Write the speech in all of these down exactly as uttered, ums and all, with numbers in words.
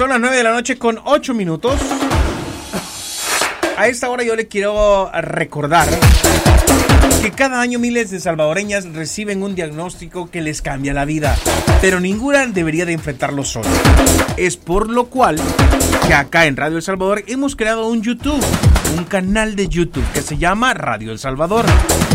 Son las nueve de la noche con ocho minutos. A esta hora yo le quiero recordar que cada año miles de salvadoreñas reciben un diagnóstico que les cambia la vida, pero ninguna debería de enfrentarlo sola. Es por lo cual que acá en Radio El Salvador hemos creado un YouTube, un canal de YouTube que se llama Radio El Salvador,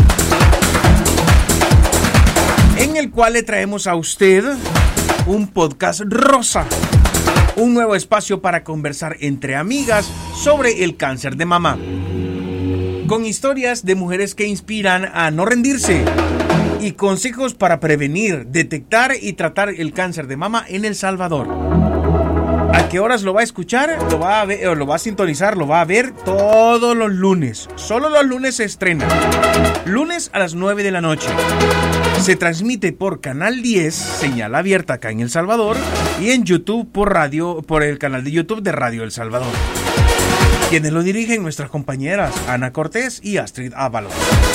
en el cual le traemos a usted un podcast rosa, un nuevo espacio para conversar entre amigas sobre el cáncer de mama, con historias de mujeres que inspiran a no rendirse y consejos para prevenir, detectar y tratar el cáncer de mama en El Salvador. ¿A qué horas lo va a escuchar? Lo va a ver, o lo va a sintonizar, lo va a ver todos los lunes. Solo los lunes se estrena. Lunes a las nueve de la noche. Se transmite por Canal diez, señal abierta acá en El Salvador, y en YouTube por radio, por el canal de YouTube de Radio El Salvador. Quienes lo dirigen, nuestras compañeras Ana Cortés y Astrid Ábalos.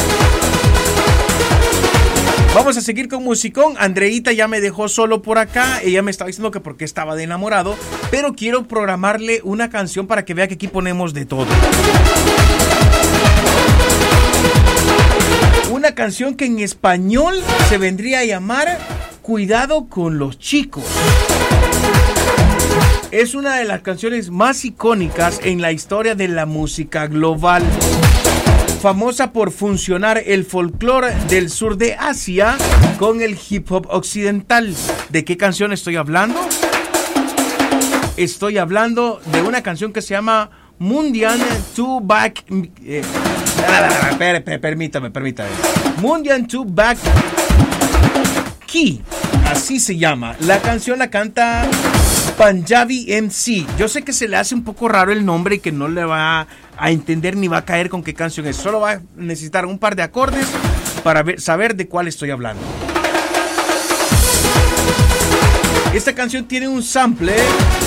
Vamos a seguir con musicón. Andreita ya me dejó solo por acá. Ella me estaba diciendo que porque estaba de enamorado, pero quiero programarle una canción para que vea que aquí ponemos de todo. Una canción que en español se vendría a llamar Cuidado con los chicos. Es una de las canciones más icónicas en la historia de la música global. Famosa por funcionar el folclore del sur de Asia con el hip hop occidental. ¿De qué canción estoy hablando? Estoy hablando de una canción que se llama Mundian to Back. Eh, per, per, permítame, permítame. Mundian to Back Key. Así se llama. La canción la canta Punjabi M C. Yo sé que se le hace un poco raro el nombre y que no le va a entender ni va a caer con qué canción es. Solo va a necesitar un par de acordes para ver, saber de cuál estoy hablando. Esta canción tiene un sample